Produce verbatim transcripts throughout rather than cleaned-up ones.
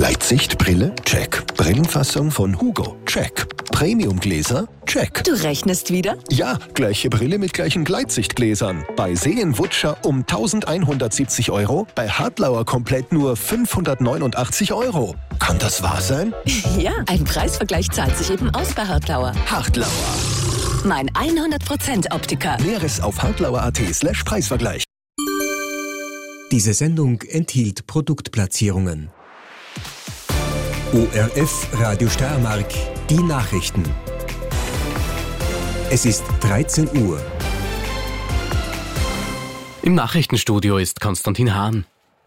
Gleitsichtbrille? Check. Brillenfassung von Hugo? Check. Premiumgläser? Check. Du rechnest wieder? Ja, gleiche Brille mit gleichen Gleitsichtgläsern. Bei Seen-Wutscher um eintausendeinhundertsiebzig Euro, bei Hartlauer komplett nur fünfhundertneunundachtzig Euro. Kann das wahr sein? Ja, ein Preisvergleich zahlt sich eben aus bei Hartlauer. Hartlauer. Mein hundert Prozent Optiker. Näheres auf hartlauer.at slash Preisvergleich. Diese Sendung enthielt Produktplatzierungen. O R F Radio Steiermark, die Nachrichten. Es ist dreizehn Uhr. Im Nachrichtenstudio ist Konstantin Hahn.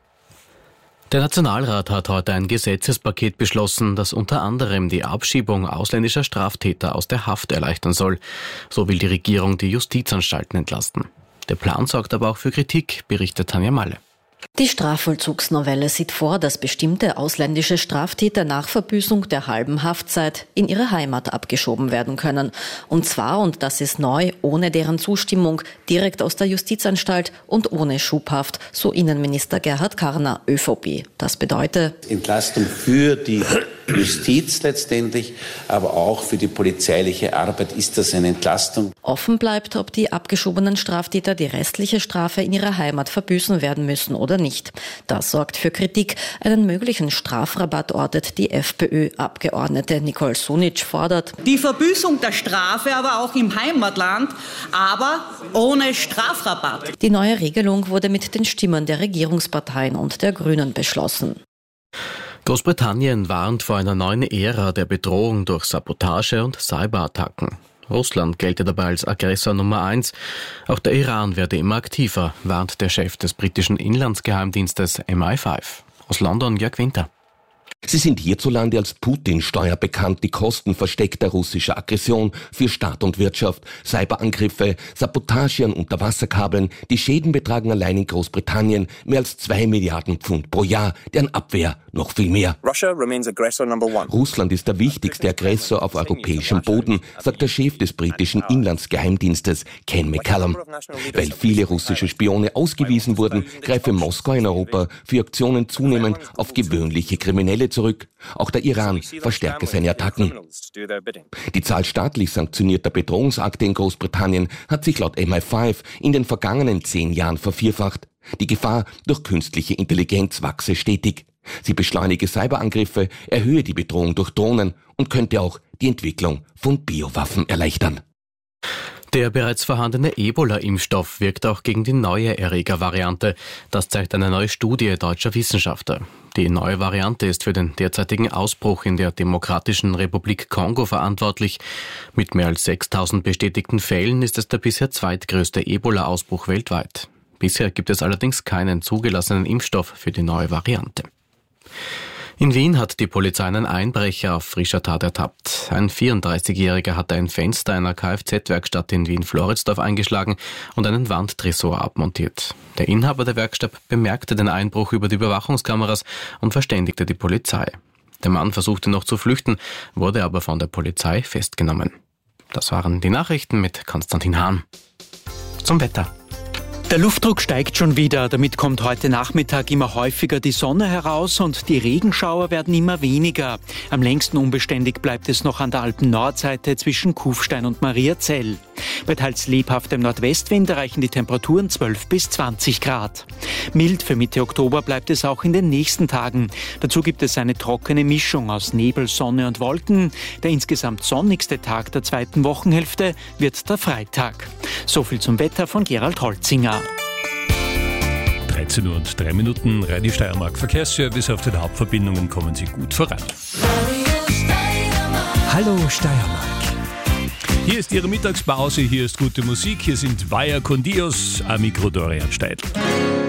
Der Nationalrat hat heute ein Gesetzespaket beschlossen, das unter anderem die Abschiebung ausländischer Straftäter aus der Haft erleichtern soll. So will die Regierung die Justizanstalten entlasten. Der Plan sorgt aber auch für Kritik, berichtet Tanja Malle. Die Strafvollzugsnovelle sieht vor, dass bestimmte ausländische Straftäter nach Verbüßung der halben Haftzeit in ihre Heimat abgeschoben werden können. Und zwar, und das ist neu, ohne deren Zustimmung, direkt aus der Justizanstalt und ohne Schubhaft, so Innenminister Gerhard Karner, ÖVP. Das bedeutet Entlastung für die Justiz letztendlich, aber auch für die polizeiliche Arbeit ist das eine Entlastung. Offen bleibt, ob die abgeschobenen Straftäter die restliche Strafe in ihrer Heimat verbüßen werden müssen oder nicht. Das sorgt für Kritik. Einen möglichen Strafrabatt ortet die FPÖ-Abgeordnete Nicole Sunic fordert. Die Verbüßung der Strafe aber auch im Heimatland, aber ohne Strafrabatt. Die neue Regelung wurde mit den Stimmen der Regierungsparteien und der Grünen beschlossen. Großbritannien warnt vor einer neuen Ära der Bedrohung durch Sabotage und Cyberattacken. Russland gelte dabei als Aggressor Nummer eins. Auch der Iran werde immer aktiver, warnt der Chef des britischen Inlandsgeheimdienstes M I fünf. Aus London Jörg Winter. Sie sind hierzulande als Putin-Steuer bekannt, die Kosten versteckter russischer Aggression für Staat und Wirtschaft, Cyberangriffe, Sabotage an Unterwasserkabeln. Die Schäden betragen allein in Großbritannien mehr als zwei Milliarden Pfund pro Jahr, deren Abwehr noch viel mehr. Russland ist der wichtigste Aggressor auf europäischem Boden, sagt der Chef des britischen Inlandsgeheimdienstes Ken McCallum. Weil viele russische Spione ausgewiesen wurden, greife Moskau in Europa für Aktionen zunehmend auf gewöhnliche Kriminelle zurück. Auch der Iran verstärke seine Attacken. Die Zahl staatlich sanktionierter Bedrohungsakte in Großbritannien hat sich laut M I fünf in den vergangenen zehn Jahren vervierfacht. Die Gefahr durch künstliche Intelligenz wachse stetig. Sie beschleunige Cyberangriffe, erhöhe die Bedrohung durch Drohnen und könnte auch die Entwicklung von Biowaffen erleichtern. Der bereits vorhandene Ebola-Impfstoff wirkt auch gegen die neue Erregervariante. Das zeigt eine neue Studie deutscher Wissenschaftler. Die neue Variante ist für den derzeitigen Ausbruch in der Demokratischen Republik Kongo verantwortlich. Mit mehr als sechstausend bestätigten Fällen ist es der bisher zweitgrößte Ebola-Ausbruch weltweit. Bisher gibt es allerdings keinen zugelassenen Impfstoff für die neue Variante. In Wien hat die Polizei einen Einbrecher auf frischer Tat ertappt. Ein vierunddreißigjähriger hatte ein Fenster einer Kfz-Werkstatt in Wien-Floridsdorf eingeschlagen und einen Wandtresor abmontiert. Der Inhaber der Werkstatt bemerkte den Einbruch über die Überwachungskameras und verständigte die Polizei. Der Mann versuchte noch zu flüchten, wurde aber von der Polizei festgenommen. Das waren die Nachrichten mit Konstantin Hahn. Zum Wetter. Der Luftdruck steigt schon wieder, damit kommt heute Nachmittag immer häufiger die Sonne heraus und die Regenschauer werden immer weniger. Am längsten unbeständig bleibt es noch an der Alpen-Nordseite zwischen Kufstein und Mariazell. Bei teils lebhaftem Nordwestwind erreichen die Temperaturen zwölf bis zwanzig Grad. Mild für Mitte Oktober bleibt es auch in den nächsten Tagen. Dazu gibt es eine trockene Mischung aus Nebel, Sonne und Wolken. Der insgesamt sonnigste Tag der zweiten Wochenhälfte wird der Freitag. So viel zum Wetter von Gerald Holzinger. dreizehn Uhr und drei Minuten, Radio Steiermark Verkehrsservice. Auf den Hauptverbindungen kommen Sie gut voran. Hallo Steiermark. Hier ist Ihre Mittagspause, hier ist gute Musik, hier sind Vaya con Dios, am Mikro Dorian Steidl.